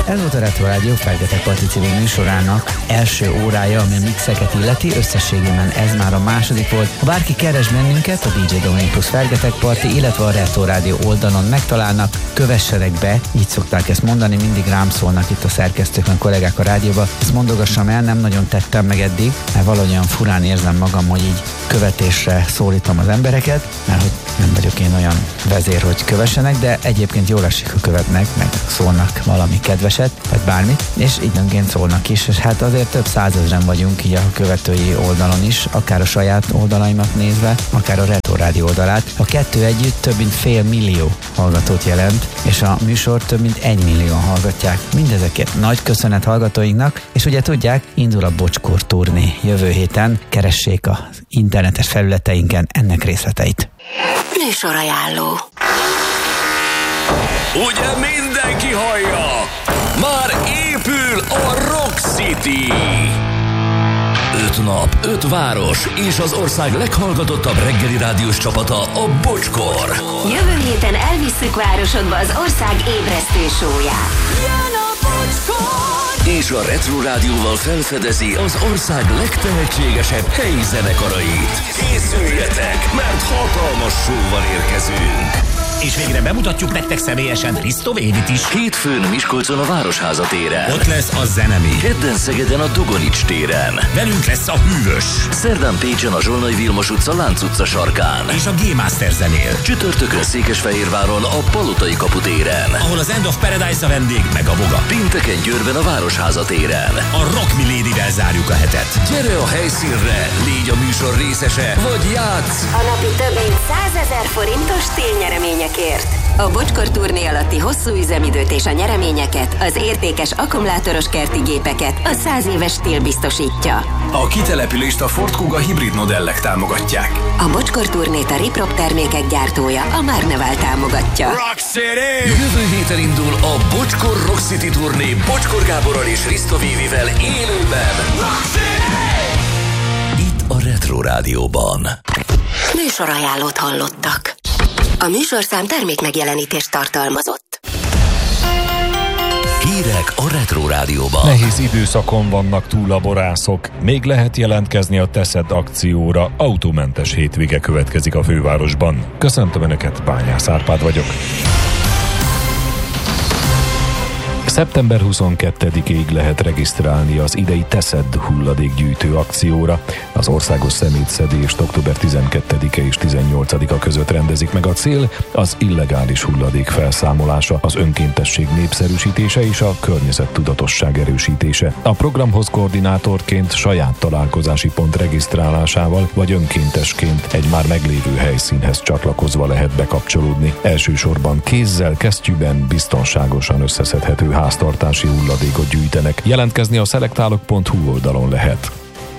Ez volt a Retro Rádió Fergetek Parti című műsorának első órája, ami a mixeket illeti. Összességében ez már a második volt. Ha bárki keres bennünket, a DJ Dominikus Fergetek Parti, illetve a Retro Rádió oldalon megtalálnak, kövessenek be, így szokták ezt mondani, mindig rám szólnak itt a szerkesztők, a kollégák a rádióba. Ezt mondogassam el, nem nagyon tettem meg eddig, mert valahogyan furán érzem magam, hogy így követésre szólítom az embereket, mert hogy nem vagyok én olyan vezér, hogy kövessenek, de egyébként jól esik, ha követnek, meg szólnak valami kedveset, vagy bármit, és időnként szólnak is, és hát azért több százezren vagyunk így a követői oldalon is, akár a saját oldalaimat nézve, akár a Retro Rádió oldalát. A kettő együtt több mint 500 000 hallgatót jelent, és a műsor több mint 1 millióan hallgatják. Mindezeket nagy köszönet hallgatóinknak, és ugye tudják, indul a Bocskor turné jövő héten, keressék az internetes felületeinken ennek részleteit. Műsorajánló. Ugye mindenki hallja? Már épül a Rock City! 5 nap, 5 város és az ország leghallgatottabb reggeli rádiós csapata, a Bocskor. Jövő héten elvisszük városodba az ország ébresztő showyát. Jön a Bocskor! És a Retro Rádióval felfedezi az ország legtehetségesebb helyi zenekarait. Készüljetek, mert hatalmas show-val érkezünk! És végre bemutatjuk nektek személyesen Risto Védit is. Hétfőn Miskolcon a Városháza téren. Ott lesz a Zenemi. Kedden Szegeden a Dogonics téren. Velünk lesz a Hűvös. Szerdán Pécsen a Zsolnai Vilmos utca Lánc utca sarkán. És a G-Master zenél. Csütörtökön Székesfehérváron a Palotai kapu téren. Ahol az End of Paradise a vendég, meg a Voga. Pénteken Győrben a Városháza téren. A Rock Milady-vel zárjuk a hetet. Gyere a helyszínre, légy a műsor részese, vagy játsz! A napi több mint 100 000 forintos télnyereményekért. A Bocskor turné alatti hosszú üzemidőt és a nyereményeket, az értékes akkumulátoros kerti gépeket a 100 éves tél biztosítja. A kitelepülést a Ford Kuga hibrid modellek támogatják. A Bocskor turnét a Riprop termékek gyártója, a Márneval támogatja. Rock City! Jövő héten indul a Bocskor Rock City turné Bocskor Gáborral és Risto Vévivel élőben. Rock City! Itt a Retro Rádióban. Műsorajánlót hallottak. A műsorszám termékmegjelenítést tartalmazott. Hírek a Retro Rádióban. Nehéz időszakon vannak túl a borászok. Még lehet jelentkezni a Teszed akcióra. Autómentes hétvége következik a fővárosban. Köszöntöm Önöket, Bányász Árpád vagyok. Szeptember 22-ig lehet regisztrálni az idei Teszed hulladékgyűjtő akcióra. Az országos szemétszedést október 12-e és 18-a között rendezik meg. A cél az illegális hulladék felszámolása, az önkéntesség népszerűsítése és a környezettudatosság erősítése. A programhoz koordinátorként saját találkozási pont regisztrálásával vagy önkéntesként egy már meglévő helyszínhez csatlakozva lehet bekapcsolódni. Elsősorban kézzel, kesztyűben biztonságosan összeszedhető háztartási hulladékot gyűjtenek. Jelentkezni a szelektálok.hu oldalon lehet.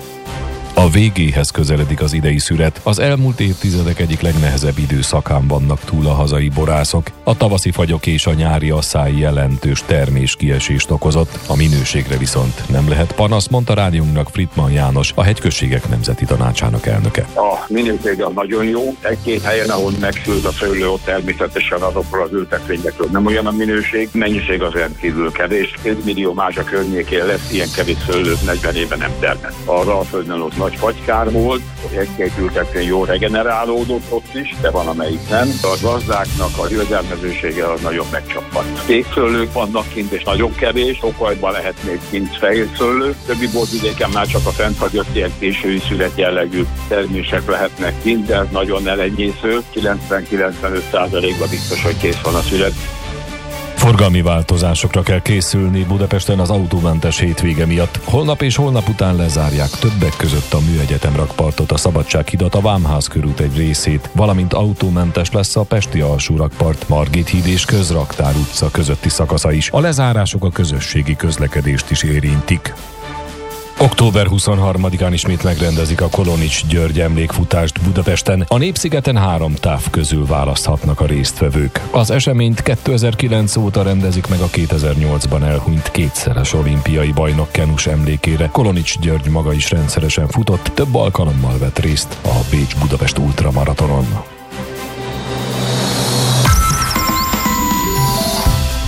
A végéhez közeledik az idei szüret. Az elmúlt évtizedek egyik legnehezebb időszakán vannak túl a hazai borászok. A tavaszi fagyok és a nyári asszály jelentős terméskiesést okozott. A minőségre viszont nem lehet panasz, mondta rádiónknak Friedman János, a Hegyközségek Nemzeti Tanácsának elnöke. A minőség az nagyon jó. Egy-két helyen, ahol megsült a szőlő, ott természetesen azokról az ültetvényekről nem olyan a minőség. Mennyiség az rendkívül kevés. 2 millió mázsa környékén lesz ilyen kevés szőlőt 40 éve nem termett. Arra a földön ott nagy fagykár volt, egy-két ültetvény jól regenerálódott ott is, de van amelyik nem. A gazdáknak a jövedelmezősége az nagyon megcsappant. Kékszőlők vannak kint, és nagyon kevés, Tokajban lehet még kint fehér szőlő. Többi borvidéken már csak a fennfagyott ilyen késői szület jellegű termések lehetnek kint, de ez nagyon elenyésző. 90-95%-ban biztos, hogy kész van a szület. Forgalmi változásokra kell készülni Budapesten az autómentes hétvége miatt. Holnap és holnap után lezárják többek között a Műegyetem rakpartot, a Szabadsághidat, a Vámház körút egy részét, valamint autómentes lesz a Pesti alsó rakpart, Margit híd és Közraktár utca közötti szakasza is. A lezárások a közösségi közlekedést is érintik. Október 23-án ismét megrendezik a Kolonics György emlékfutást Budapesten. A Népszigeten 3 táv közül választhatnak a résztvevők. Az eseményt 2009 óta rendezik meg a 2008-ban elhunyt 2-szeres olimpiai bajnok Kenus emlékére. Kolonics György maga is rendszeresen futott, több alkalommal vett részt a Bécs-Budapest ultramaratonon.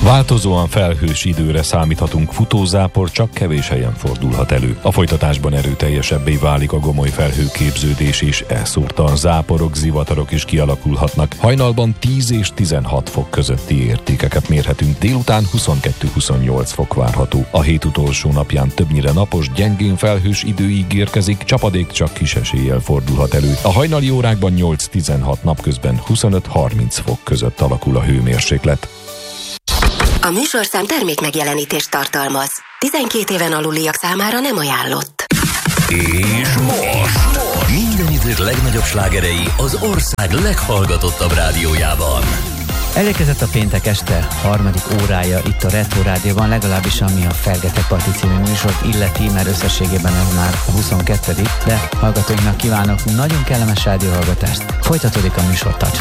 Változóan felhős időre számíthatunk, futózápor csak kevés helyen fordulhat elő. A folytatásban erőteljesebbé válik a gomoly felhőképződés, és elszórtan záporok, zivatarok is kialakulhatnak. Hajnalban 10 és 16 fok közötti értékeket mérhetünk, délután 22-28 fok várható. A hét utolsó napján többnyire napos, gyengén felhős idő ígérkezik, csapadék csak kis eséllyel fordulhat elő. A hajnali órákban 8-16, napközben 25-30 fok között alakul a hőmérséklet. A műsorszám termékmegjelenítést tartalmaz. 12 éven aluliak számára nem ajánlott. És most minden idők legnagyobb slágerei az ország leghallgatottabb rádiójában. Elérkezett a péntek este harmadik órája itt a Retro Rádióban, legalábbis ami a Fergetek Parti című műsort illeti, mert összességében ez már a 22. De hallgatóinknak kívánok nagyon kellemes rádióhallgatást. Folytatódik a műsor, tarts